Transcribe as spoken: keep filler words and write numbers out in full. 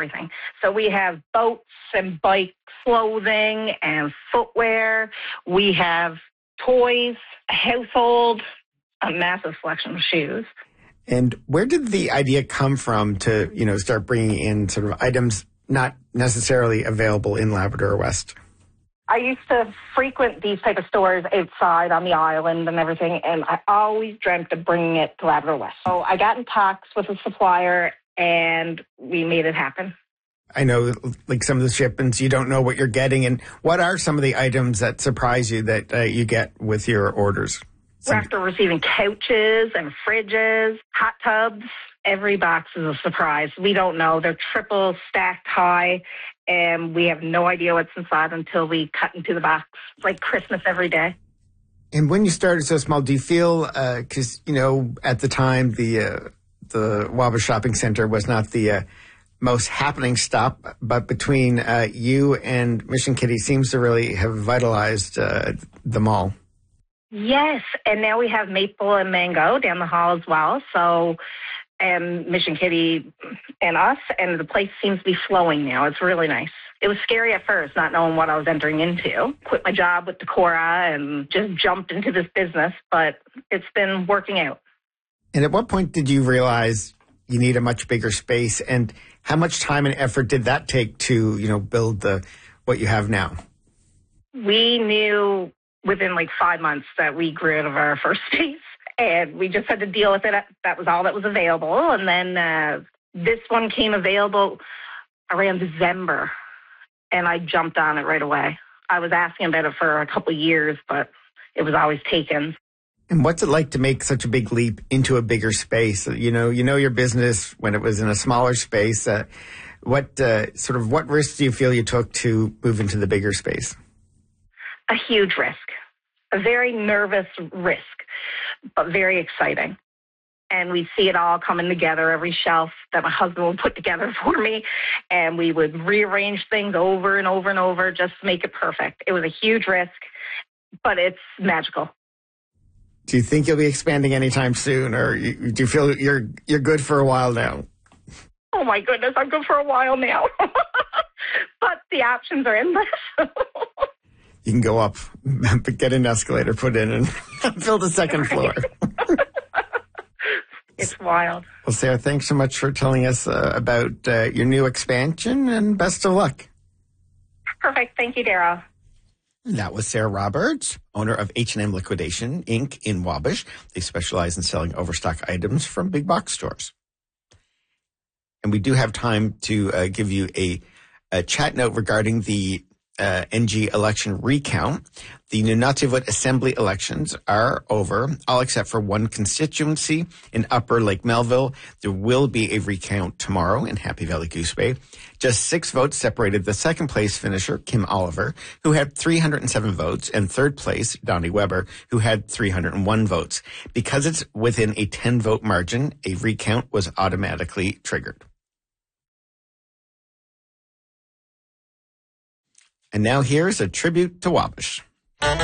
everything. So we have boats and bike clothing and footwear. We have toys, household, a massive selection of shoes. And where did the idea come from to, you know, start bringing in sort of items not necessarily available in Labrador West? I used to frequent these type of stores outside on the island and everything, and I always dreamt of bringing it to Labrador West. So I got in talks with a supplier, and we made it happen. I know, like, some of the shipments, you don't know what you're getting. And what are some of the items that surprise you that uh, you get with your orders? We're after receiving couches and fridges, hot tubs. Every box is a surprise. We don't know. They're triple stacked high, and we have no idea what's inside until we cut into the box. It's like Christmas every day. And when you started so small, do you feel, because, uh, you know, at the time, the uh, the Wabash Shopping Center was not the uh, most happening stop, but between uh, you and Mission Kitty seems to really have vitalized uh, the mall. Yes, and now we have Maple and Mango down the hall as well. So, and Mission Kitty and us, and the place seems to be flowing now. It's really nice. It was scary at first, not knowing what I was entering into. Quit my job with Decora and just jumped into this business, but it's been working out. And at what point did you realize you need a much bigger space, and how much time and effort did that take to, you know, build the what you have now? We knew within like five months that we grew out of our first space, and we just had to deal with it. That was all that was available. And then uh, this one came available around December, and I jumped on it right away. I was asking about it for a couple of years, but it was always taken. And what's it like to make such a big leap into a bigger space? You know, you know your business when it was in a smaller space. Uh, what uh, sort of what risks do you feel you took to move into the bigger space? A huge risk, a very nervous risk, but very exciting. And we see it all coming together, every shelf that my husband would put together for me, and we would rearrange things over and over and over just to make it perfect. It was a huge risk, but it's magical. Do you think you'll be expanding anytime soon, or you, do you feel you're you're good for a while now? Oh my goodness, I'm good for a while now. But the options are endless. You can go up, but get an escalator put in and build a second floor. It's wild. Well, Sarah, thanks so much for telling us uh, about uh, your new expansion, and best of luck. Perfect. Thank you, Daryl. That was Sarah Roberts, owner of H and M Liquidation, Incorporated in Wabash. They specialize in selling overstock items from big box stores. And we do have time to uh, give you a, a chat note regarding the Uh, N G election recount. The Nunavut Assembly elections are over, all except for one constituency in Upper Lake Melville. There will be a recount tomorrow in Happy Valley Goose Bay. Just six votes separated the second place finisher, Kim Oliver, who had three hundred seven votes, and third place, Donnie Weber, who had three hundred one votes. Because it's within a ten vote margin, a recount was automatically triggered. And now here's a tribute to Wabash.